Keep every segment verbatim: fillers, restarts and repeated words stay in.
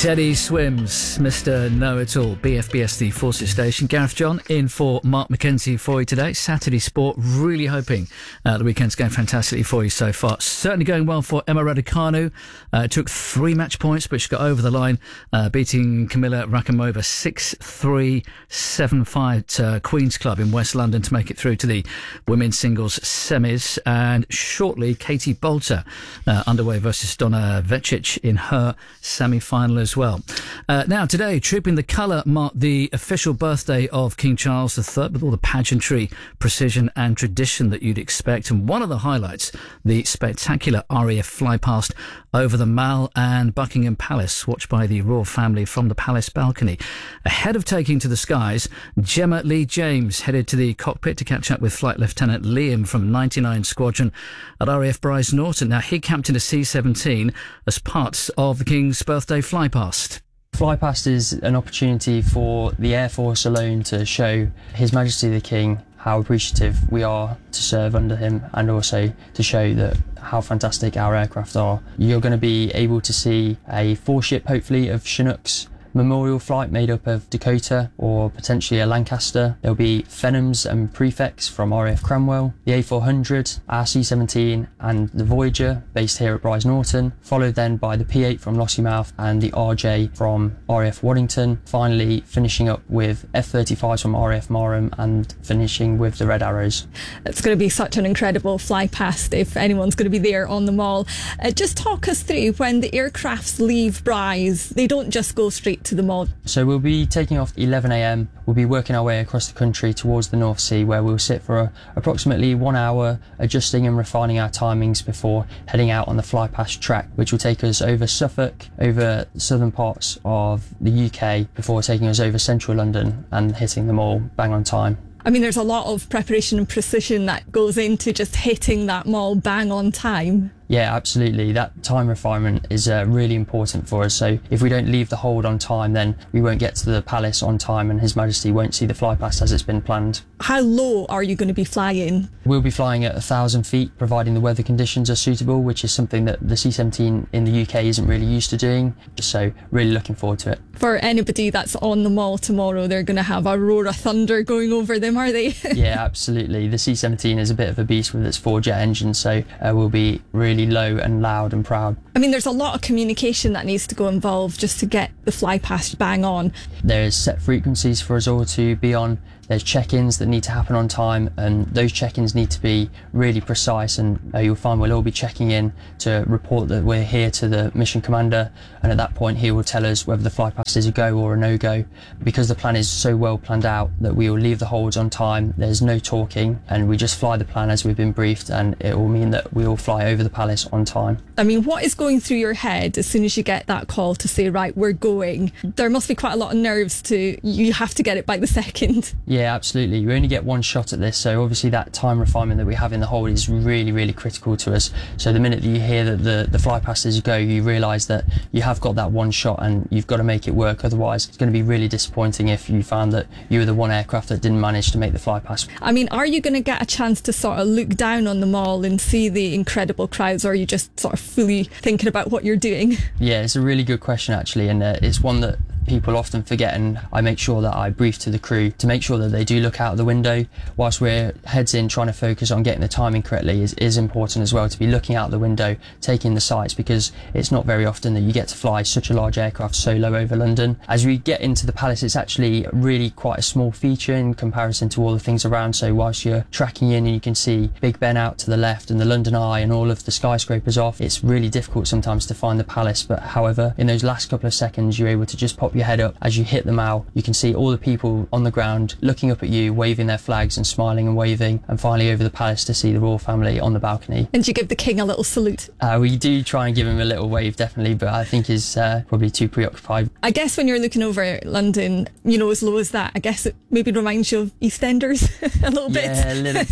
Teddy Swims, Mister Know-It-All, B F B S the Fawcett Station. Gareth John in for Mark McKenzie for you today. Saturday Sport, really hoping uh, the weekend's going fantastically for you so far. Certainly going well for Emma Raducanu. Uh, took three match points, but she got over the line, uh, beating Kamila Rakimova six three, seven five at uh, Queen's Club in West London to make it through to the women's singles semis. And shortly, Katie Bolter uh, underway versus Donna Vecic in her semi-final as well. Uh, now, today, Trooping the Colour marked the official birthday of King Charles the Third with all the pageantry, precision and tradition that you'd expect. And one of the highlights, the spectacular R A F fly past over the Mall and Buckingham Palace, watched by the royal family from the palace balcony. Ahead of taking to the skies, Gemma Lee James headed to the cockpit to catch up with Flight Lieutenant Liam from ninety-nine Squadron at R A F Brize Norton. Now, he captained a C seventeen as part of the King's birthday flypast. Flypast is an opportunity for the Air Force alone to show His Majesty the King how appreciative we are to serve under him, and also to show that how fantastic our aircraft are. You're going to be able to see a four-ship, hopefully, of Chinooks memorial flight made up of Dakota or potentially a Lancaster. There'll be Phenums and Prefects from R A F Cranwell, the A four hundred, our C seventeen and the Voyager based here at Brize Norton, followed then by the P eight from Lossiemouth and the R J from R A F Waddington, finally finishing up with F thirty-fives from R A F Marham and finishing with the Red Arrows. It's going to be such an incredible fly past if anyone's going to be there on the Mall. Uh, just talk us through when the aircrafts leave Brize, they don't just go straight to the Mall. So we'll be taking off eleven a m. We'll be working our way across the country towards the North Sea, where we'll sit for a, approximately one hour adjusting and refining our timings before heading out on the fly past track, which will take us over Suffolk, over southern parts of the U K, before taking us over central London and hitting the Mall bang on time. I mean, there's a lot of preparation and precision that goes into just hitting that Mall bang on time. Yeah, absolutely. That time refinement is uh, really important for us. So if we don't leave the hold on time, then we won't get to the palace on time and His Majesty won't see the fly past as it's been planned. How low are you going to be flying? We'll be flying at a thousand feet, providing the weather conditions are suitable, which is something that the C seventeen in the U K isn't really used to doing. So really looking forward to it. For anybody that's on the Mall tomorrow, they're going to have a roar of thunder going over them, are they? Yeah, absolutely. The C seventeen is a bit of a beast with its four jet engine, so uh, we'll be really low and loud and proud. I mean, there's a lot of communication that needs to go involved just to get the fly past bang on. There's set frequencies for us all to be on. There's check-ins that need to happen on time, and those check-ins need to be really precise, and uh, you'll find we'll all be checking in to report that we're here to the mission commander, and at that point he will tell us whether the fly past is a go or a no-go. Because the plan is so well planned out that we will leave the holds on time, there's no talking, and we just fly the plan as we've been briefed, and it will mean that we will fly over the palace on time. I mean, what is going through your head as soon as you get that call to say, right, we're going? There must be quite a lot of nerves to, you have to get it by the second. Yeah, absolutely. You only get one shot at this, so obviously that time refinement that we have in the hold is really, really critical to us. So the minute that you hear that the, the fly past is go, you realise that you have got that one shot and you've got to make it work. Otherwise, it's going to be really disappointing if you found that you were the one aircraft that didn't manage to make the fly past. I mean, are you going to get a chance to sort of look down on the Mall and see the incredible crowds, or are you just sort of fully thinking about what you're doing? Yeah, it's a really good question, actually, and uh, it's one that people often forget, and I make sure that I brief to the crew to make sure that they do look out the window. Whilst we're heads in trying to focus on getting the timing correctly, is, is important as well to be looking out the window, taking the sights, because it's not very often that you get to fly such a large aircraft so low over London. As we get into the palace, it's actually really quite a small feature in comparison to all the things around. So whilst you're tracking in and you can see Big Ben out to the left and the London Eye and all of the skyscrapers off, it's really difficult sometimes to find the palace. But however, in those last couple of seconds, you're able to just pop your head up as you hit the Mall. You can see all the people on the ground looking up at you, waving their flags and smiling and waving, and finally over the palace to see the royal family on the balcony. And you give the king a little salute? Uh, we do try and give him a little wave, definitely, but I think he's uh, probably too preoccupied. I guess when you're looking over London, you know, as low as that, I guess it maybe reminds you of EastEnders a little bit. Yeah, a little bit.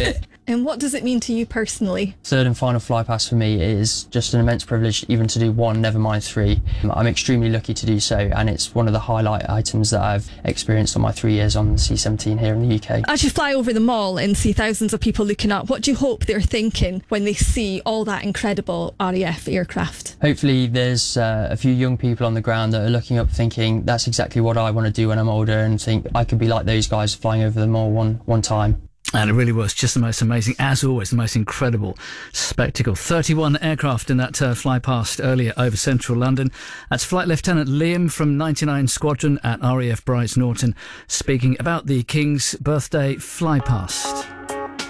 And what does it mean to you personally? Third and final fly past for me is just an immense privilege even to do one, never mind three. I'm extremely lucky to do so, and it's one of the highlight items that I've experienced on my three years on the C seventeen here in the U K. As you fly over the mall and see thousands of people looking up, what do you hope they're thinking when they see all that incredible R A F aircraft? Hopefully there's uh, a few young people on the ground that are looking up thinking that's exactly what I want to do when I'm older, and think I could be like those guys flying over the mall one, one time. And it really was just the most amazing, as always, the most incredible spectacle. thirty-one aircraft in that uh, fly past earlier over central London. That's Flight Lieutenant Liam from ninety-nine Squadron at R A F Brize Norton speaking about the King's birthday fly past.